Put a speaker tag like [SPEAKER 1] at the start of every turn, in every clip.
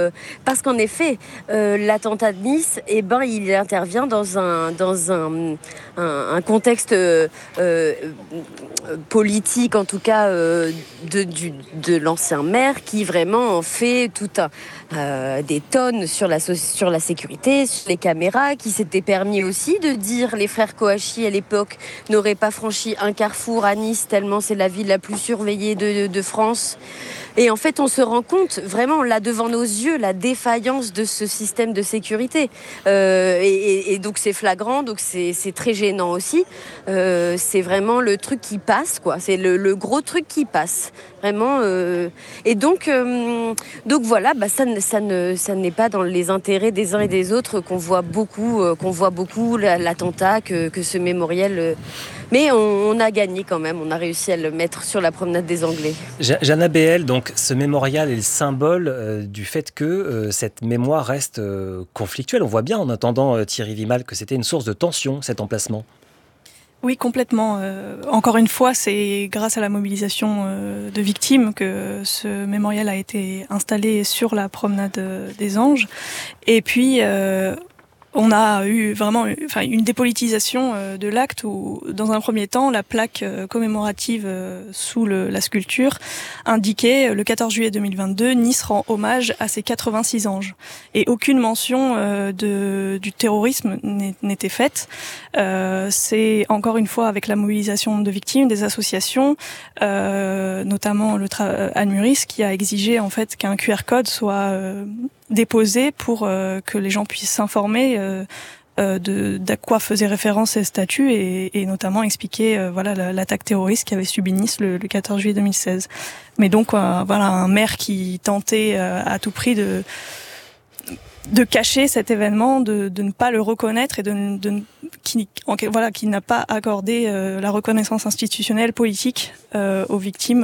[SPEAKER 1] parce qu'en effet, l'attentat de Nice, il intervient dans un contexte politique, en tout cas de l'ancien maire, qui vraiment en fait des tonnes sur la sécurité, sur les caméras, qui s'était permis aussi de dire les frères Kouachi à l'époque n'auraient pas franchi un carrefour à Nice tellement c'est la ville la plus surveillée de France. Et en fait, on se rend compte vraiment là devant nos yeux la défaillance de ce système de sécurité. Et donc c'est flagrant, donc c'est très gênant aussi. C'est vraiment le truc qui passe, quoi. C'est le gros truc qui passe, vraiment. Et donc voilà, ça n'est pas dans les intérêts des uns et des autres qu'on voit beaucoup l'attentat, que ce mémorial. Mais on a gagné quand même, on a réussi à le mettre sur la promenade des Anglais.
[SPEAKER 2] Jana Béhel, donc ce mémorial est le symbole du fait que cette mémoire reste conflictuelle. On voit bien en entendant Thierry Vimal que c'était une source de tension, cet emplacement.
[SPEAKER 3] Oui, complètement. Encore une fois, c'est grâce à la mobilisation de victimes que ce mémorial a été installé sur la promenade des Anges. Et puis, on a eu vraiment une dépolitisation de l'acte où, dans un premier temps, la plaque commémorative sous la sculpture indiquait le 14 juillet 2022, Nice rend hommage à ses 86 anges. Et aucune mention du terrorisme n'était faite. C'est encore une fois avec la mobilisation de victimes, des associations, notamment Anne Muris, qui a exigé en fait qu'un QR code soit déposé pour que les gens puissent s'informer d'à quoi faisaient référence ces statues et notamment expliquer l'attaque terroriste qu'avait subi Nice le 14 juillet 2016. Mais donc un maire qui tentait à tout prix de cacher cet événement, de ne pas le reconnaître et qui n'a pas accordé la reconnaissance institutionnelle politique aux victimes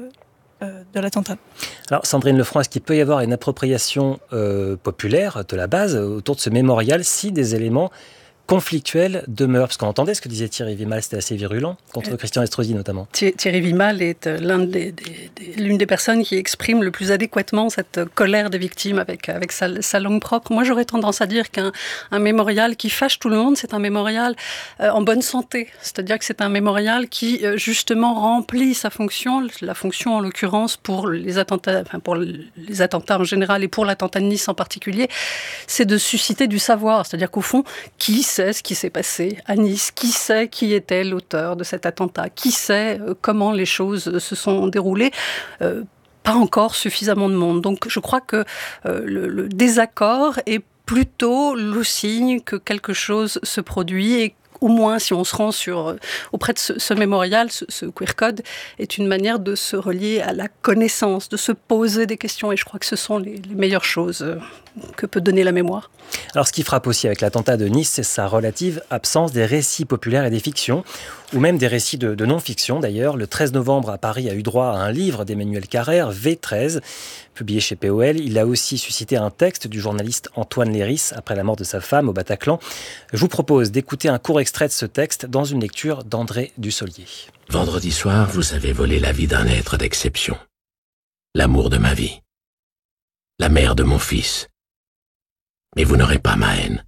[SPEAKER 3] de l'attentat.
[SPEAKER 2] Alors Sandrine Lefranc, est-ce qu'il peut y avoir une appropriation populaire de la base autour de ce mémorial si des éléments conflictuels demeurent? Parce qu'on entendait ce que disait Thierry Vimal, c'était assez virulent, contre Christian Estrosi notamment.
[SPEAKER 4] Thierry Vimal est l'une des personnes qui exprime le plus adéquatement cette colère des victimes avec sa langue propre. Moi, j'aurais tendance à dire qu'un mémorial qui fâche tout le monde, c'est un mémorial en bonne santé. C'est-à-dire que c'est un mémorial qui, justement, remplit sa fonction, la fonction en l'occurrence pour les attentats en général et pour l'attentat de Nice en particulier, c'est de susciter du savoir. C'est-à-dire qu'au fond, qui sait ce qui s'est passé à Nice? Qui sait qui était l'auteur de cet attentat? Qui sait comment les choses se sont déroulées? Pas encore suffisamment de monde. Donc je crois que le désaccord est plutôt le signe que quelque chose se produit et au moins, si on se rend auprès de ce mémorial, ce QR code est une manière de se relier à la connaissance, de se poser des questions. Et je crois que ce sont les meilleures choses que peut donner la mémoire.
[SPEAKER 2] Alors, ce qui frappe aussi avec l'attentat de Nice, c'est sa relative absence des récits populaires et des fictions, ou même des récits de non-fiction. D'ailleurs, le 13 novembre, à Paris, a eu droit à un livre d'Emmanuel Carrère, V13, publié chez POL. Il a aussi suscité un texte du journaliste Antoine Léris, après la mort de sa femme au Bataclan. Je vous propose d'écouter un court extrait de ce texte dans une lecture d'André Dussolier.
[SPEAKER 5] Vendredi soir, vous avez volé la vie d'un être d'exception. L'amour de ma vie. La mère de mon fils. Mais vous n'aurez pas ma haine.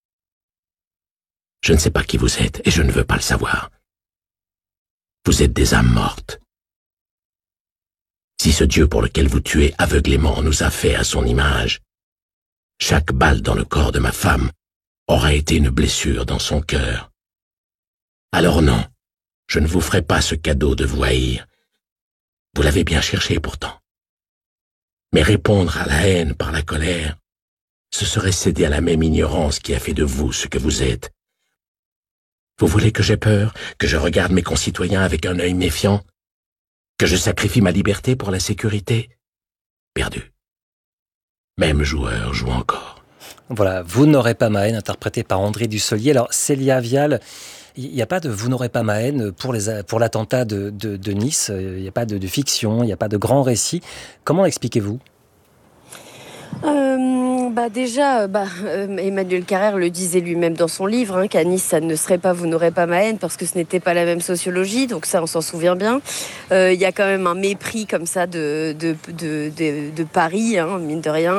[SPEAKER 5] Je ne sais pas qui vous êtes et je ne veux pas le savoir. Vous êtes des âmes mortes. Si ce Dieu pour lequel vous tuez aveuglément nous a fait à son image, chaque balle dans le corps de ma femme aura été une blessure dans son cœur. Alors non, je ne vous ferai pas ce cadeau de vous haïr. Vous l'avez bien cherché pourtant. Mais répondre à la haine par la colère, ce serait céder à la même ignorance qui a fait de vous ce que vous êtes. Vous voulez que j'aie peur, que je regarde mes concitoyens avec un œil méfiant, que je sacrifie ma liberté pour la sécurité? Perdu. Même joueur joue encore.
[SPEAKER 2] Voilà, Vous n'aurez pas ma haine, interprété par André Dussolier. Alors, Célia Vial, il n'y a pas de Vous n'aurez pas ma haine pour l'attentat de Nice. Il n'y a pas de fiction, il n'y a pas de grand récit. Comment l'expliquez-vous ?
[SPEAKER 1] Emmanuel Carrère le disait lui-même dans son livre, qu'à Nice, ça ne serait pas Vous n'aurez pas ma haine, parce que ce n'était pas la même sociologie, donc ça, on s'en souvient bien. Il y a quand même un mépris comme ça de Paris, mine de rien.